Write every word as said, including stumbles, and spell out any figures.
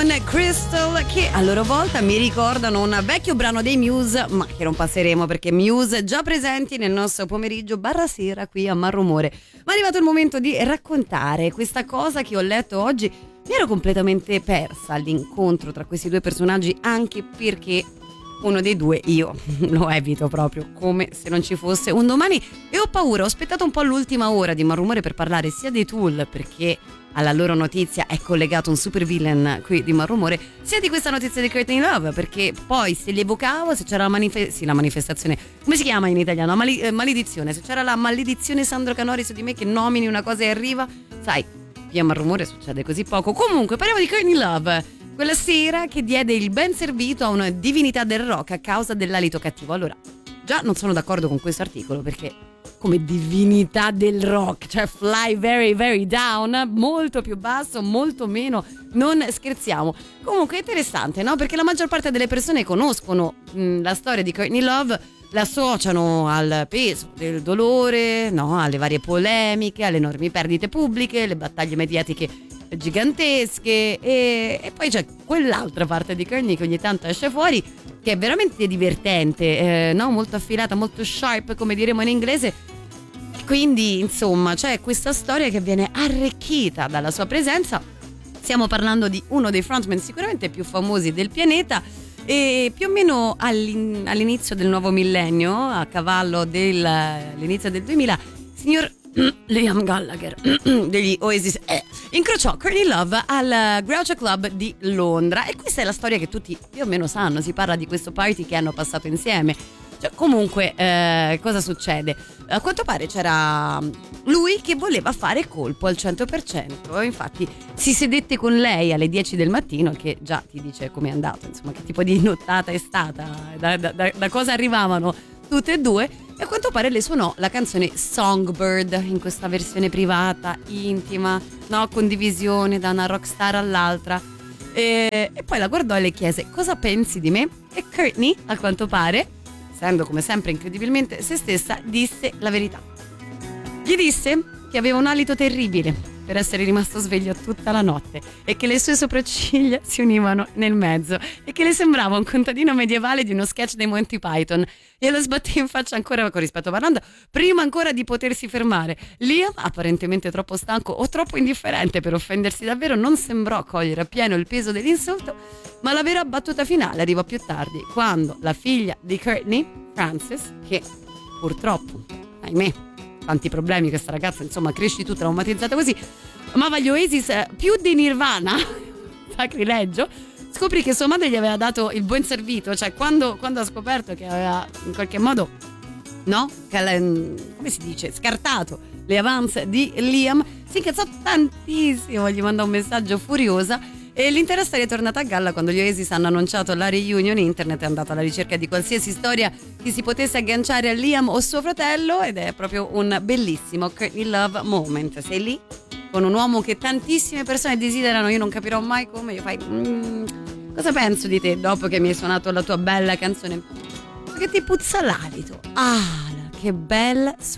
con Crystal, che a loro volta mi ricordano un vecchio brano dei Muse, ma che non passeremo perché Muse già presenti nel nostro pomeriggio barra sera qui a Marrumore. Ma è arrivato il momento di raccontare questa cosa che ho letto oggi. Mi ero completamente persa all'incontro tra questi due personaggi, anche perché uno dei due io lo evito proprio come se non ci fosse un domani, e ho paura. Ho aspettato un po' l'ultima ora di Marrumore per parlare sia dei Tool, perché alla loro notizia è collegato un super villain qui di Marrumore, sia di questa notizia di Courtney Love, perché poi se li evocavo, se c'era la, manife- sì, la manifestazione, come si chiama in italiano? Mali- eh, maledizione, se c'era la maledizione Sandro Canori su di me che nomini una cosa e arriva, sai, qui a Marrumore succede così poco. Comunque parliamo di Courtney Love, quella sera che diede il ben servito a una divinità del rock a causa dell'alito cattivo. Allora, già non sono d'accordo con questo articolo, perché come divinità del rock, cioè fly very very down, molto più basso, molto meno, non scherziamo. Comunque è interessante, no? Perché la maggior parte delle persone conoscono mh, la storia di Courtney Love, la associano al peso del dolore, no? Alle varie polemiche, alle enormi perdite pubbliche, alle battaglie mediatiche gigantesche, e, e poi c'è quell'altra parte di Courtney che ogni tanto esce fuori, che è veramente divertente, eh, no? Molto affilata, molto sharp, come diremo in inglese. Quindi insomma c'è questa storia che viene arricchita dalla sua presenza. Stiamo parlando di uno dei frontman sicuramente più famosi del pianeta, e più o meno all'in- all'inizio del nuovo millennio, a cavallo dell'inizio del duemila, signor Liam Gallagher degli Oasis eh, incrociò Courtney Love al Groucho Club di Londra, e questa è la storia che tutti più o meno sanno. Si parla di questo party che hanno passato insieme. Cioè, comunque eh, cosa succede? A quanto pare c'era lui che voleva fare colpo al cento per cento, infatti si sedette con lei alle dieci del mattino, che già ti dice com'è andato, insomma, che tipo di nottata è stata, da, da, da, da cosa arrivavano tutte e due. E a quanto pare le suonò la canzone Songbird in questa versione privata, intima, no? Condivisione da una rockstar all'altra. E, e poi la guardò e le chiese: cosa pensi di me? E Courtney, a quanto pare, essendo come sempre incredibilmente se stessa, disse la verità. Gli disse che aveva un alito terribile per essere rimasto sveglio tutta la notte, e che le sue sopracciglia si univano nel mezzo, e che le sembrava un contadino medievale di uno sketch dei Monty Python. E lo sbatté in faccia ancora con rispetto parlando, prima ancora di potersi fermare. Liam, apparentemente troppo stanco o troppo indifferente per offendersi davvero, non sembrò cogliere appieno il peso dell'insulto, ma la vera battuta finale arrivò più tardi, quando la figlia di Courtney, Frances, che purtroppo, ahimè, tanti problemi questa ragazza, insomma, cresci tu traumatizzata così, amava gli Oasis più di Nirvana, sacrilegio, scoprì che sua madre gli aveva dato il buon servito, cioè quando, quando ha scoperto che aveva in qualche modo, no, come si dice, scartato le avance di Liam, si incazzò tantissimo, gli mandò un messaggio furiosa. E l'intera storia è tornata a galla quando gli Oasis hanno annunciato la reunion. Internet è andato alla ricerca di qualsiasi storia che si potesse agganciare a Liam o suo fratello, ed è proprio un bellissimo Courtney Love moment. Sei lì con un uomo che tantissime persone desiderano, io non capirò mai come, io fai mm, cosa penso di te dopo che mi hai suonato la tua bella canzone che ti puzza l'alito. Ah, che bella